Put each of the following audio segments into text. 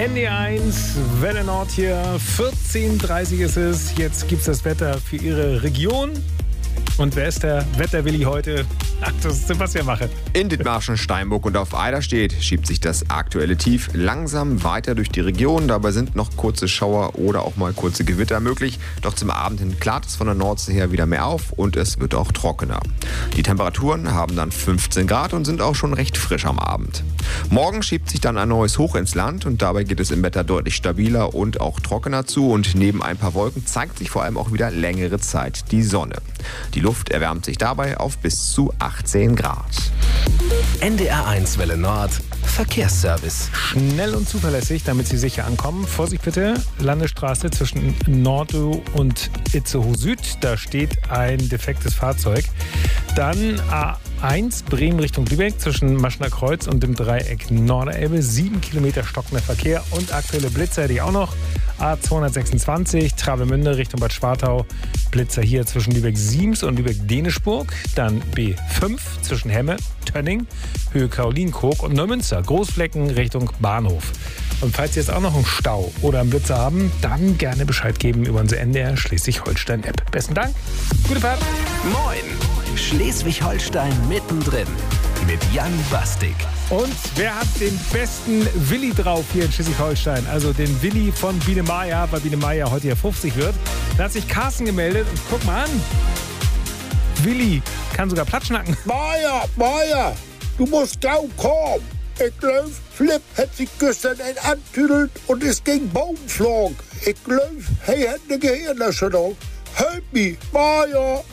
ND1, Welle Nord hier, 14:30 ist es. Jetzt gibt's das Wetter für Ihre Region. Und wer ist der Wetterwilli heute? Ach, das ist Sebastian Mache. In Dithmarschen, Steinburg und auf Eiderstedt schiebt sich das aktuelle Tief langsam weiter durch die Region. Dabei sind noch kurze Schauer oder auch mal kurze Gewitter möglich. Doch zum Abend hin klart es von der Nordsee her wieder mehr auf und es wird auch trockener. Die Temperaturen haben dann 15 Grad und sind auch schon recht frisch am Abend. Morgen schiebt sich dann ein neues Hoch ins Land und dabei geht es im Wetter deutlich stabiler und auch trockener zu. Und neben ein paar Wolken zeigt sich vor allem auch wieder längere Zeit die Sonne. Die Luft erwärmt sich dabei auf bis zu 18 Grad. NDR1 Welle Nord Verkehrsservice. Schnell und zuverlässig, damit Sie sicher ankommen. Vorsicht bitte, Landesstraße zwischen Nordow und Itzehoe Süd. Da steht ein defektes Fahrzeug. Dann A1 Bremen Richtung Lübeck zwischen Maschner Kreuz und dem Dreieck Norderelbe. 7 Kilometer stockender Verkehr und aktuelle Blitzer hätte ich auch noch. A226 Travemünde Richtung Bad Schwartau. Blitzer hier zwischen Lübeck-Siems und Lübeck-Deneschburg. Dann B5 zwischen Hemme, Tönning, Höhe Karolinenkoog und Neumünster. Großflecken Richtung Bahnhof. Und falls Sie jetzt auch noch einen Stau oder einen Blitzer haben, dann gerne Bescheid geben über unsere NDR Schleswig-Holstein-App. Besten Dank, gute Fahrt. Moin, Schleswig-Holstein mittendrin mit Jan Bastik. Und wer hat den besten Willi drauf hier in Schleswig-Holstein? Also den Willi von Biene Maya, weil Biene Maya heute ja 50 wird. Da hat sich Carsten gemeldet und guck mal an. Willi kann sogar Platschnacken. Maya, du musst gau kommen. Ich glaub, Flip hat sich gestern ein antüdelt und ist gegen Baum geflogen. Ich glaub, hey hat eine Gehirnerschütterung. Help me, Maya.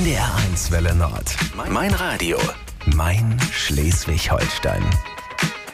NDR1 Welle Nord. Mein Radio. Mein Schleswig-Holstein.